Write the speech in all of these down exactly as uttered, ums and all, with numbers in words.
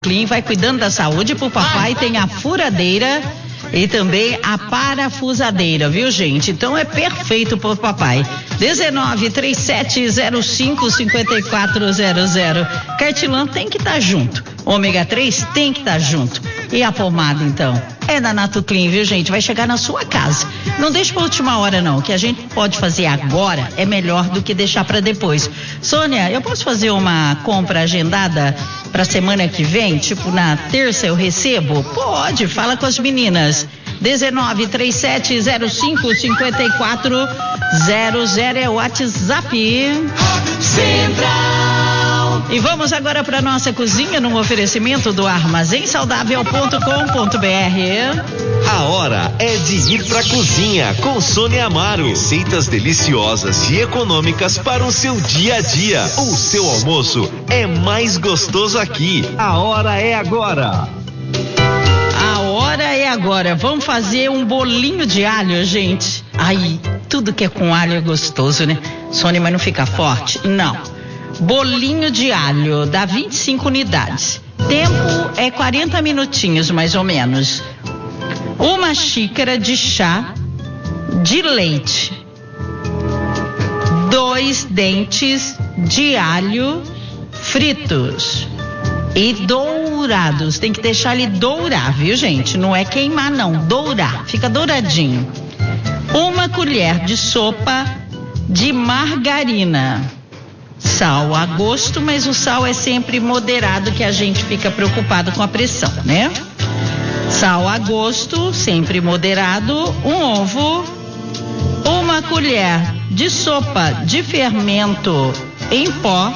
Clean vai cuidando da saúde pro papai, tem a furadeira e também a parafusadeira, viu, gente? Então é perfeito pro papai. dezenove, trinta e sete, zero cinco, cinquenta e quatro zero zero. Cartilã tem que estar tá junto. Ômega três tem que estar tá junto. E a pomada, então? É da Nato Clean, viu, gente? Vai chegar na sua casa. Não deixe pra última hora, não. O que a gente pode fazer agora é melhor do que deixar pra depois. Sônia, eu posso fazer uma compra agendada pra semana que vem? Tipo, na terça eu recebo? Pode, fala com as meninas. dezenove, trinta e sete, zero cinco, cinquenta e quatro zero zero é o WhatsApp. Central. E vamos agora para nossa cozinha num oferecimento do armazém saudável ponto com ponto br. A hora é de ir pra cozinha com Sônia Amaro. Receitas deliciosas e econômicas para o seu dia a dia. O seu almoço é mais gostoso aqui. A hora é agora. A hora é agora. Vamos fazer um bolinho de alho, gente. Ai, tudo que é com alho é gostoso, né? Sônia, mas não fica forte? Não. Bolinho de alho, dá vinte e cinco unidades. Tempo é quarenta minutinhos, mais ou menos. Uma xícara de chá de leite. Dois dentes de alho fritos e dourados. Tem que deixar ele dourar, viu, gente? Não é queimar, não. Dourar. Fica douradinho. Uma colher de sopa de margarina. Sal a gosto, mas o sal é sempre moderado, que a gente fica preocupado com a pressão, né? Sal a gosto, sempre moderado. Um ovo. Uma colher de sopa de fermento em pó.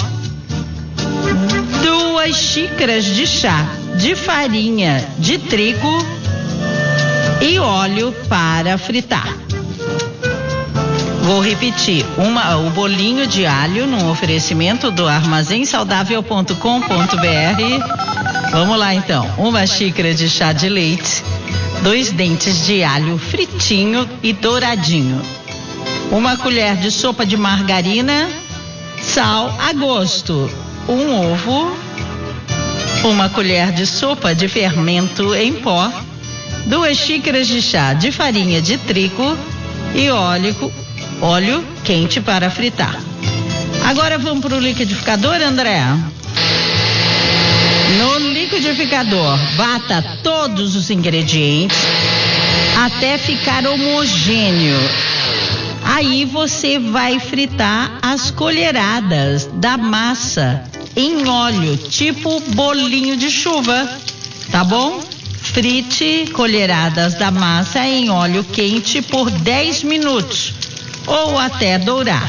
Duas xícaras de chá de farinha de trigo e óleo para fritar. Vou repetir, uma, o bolinho de alho num oferecimento do armazém saudável ponto com ponto br. Vamos lá então, uma xícara de chá de leite, dois dentes de alho fritinho e douradinho, uma colher de sopa de margarina, sal a gosto, um ovo, uma colher de sopa de fermento em pó, duas xícaras de chá de farinha de trigo e óleo, óleo quente para fritar. Agora vamos para o liquidificador, André. No liquidificador, bata todos os ingredientes até ficar homogêneo. Aí você vai fritar as colheradas da massa em óleo, tipo bolinho de chuva, tá bom? Frite colheradas da massa em óleo quente por dez minutos ou até dourar.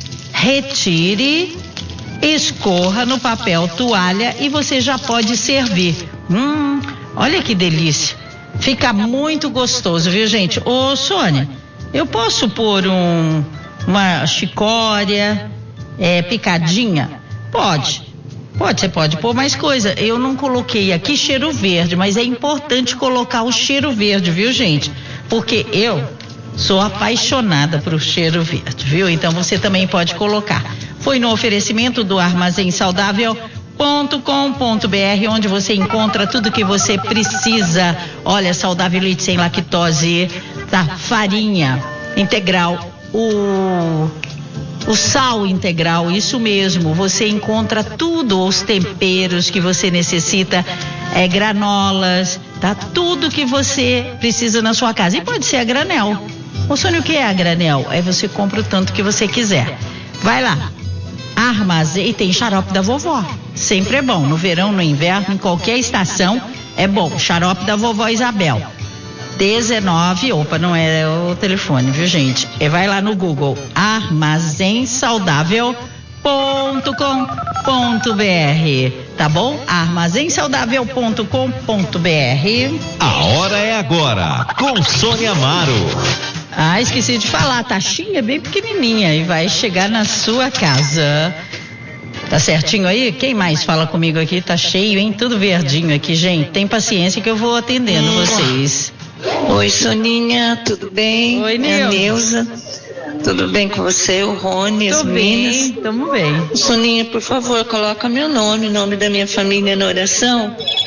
Retire, escorra no papel toalha e você já pode servir. Hum, olha que delícia. Fica muito gostoso, viu, gente? Ô, Sônia, eu posso pôr um, uma chicória é, picadinha? Pode. Pode, você pode pôr mais coisa. Eu não coloquei aqui cheiro verde, mas é importante colocar o cheiro verde, viu, gente? Porque eu sou apaixonada por cheiro verde, viu? Então você também pode colocar. Foi no oferecimento do armazém saudável ponto com ponto br, onde você encontra tudo que você precisa. Olha, saudável leite sem lactose, tá? Farinha integral, o o sal integral, isso mesmo. Você encontra tudo, os temperos que você necessita, é, granolas, tá? Tudo que você precisa na sua casa. E pode ser a granel. Ô, Sônia, o que é a granel? É você compra o tanto que você quiser. Vai lá. Armazém, tem xarope da vovó. Sempre é bom. No verão, no inverno, em qualquer estação, é bom. Xarope da vovó Isabel. dezenove, opa, não é o telefone, viu, gente? É, vai lá no Google, armazém saudável ponto com ponto br, tá bom? armazém saudável ponto com ponto br. A hora é agora, com Sônia Amaro. Ah, esqueci de falar, a taxinha é bem pequenininha e vai chegar na sua casa. Tá certinho aí? Quem mais fala comigo aqui? Tá cheio, hein? Tudo verdinho aqui, gente. Tem paciência que eu vou atendendo vocês. Oi, Soninha, tudo bem? Oi, Neuza. É a Neuza. Tudo bem com você, o Rony, as Tô meninas? bem, tamo bem. Soninha, por favor, coloca meu nome, o nome da minha família na oração.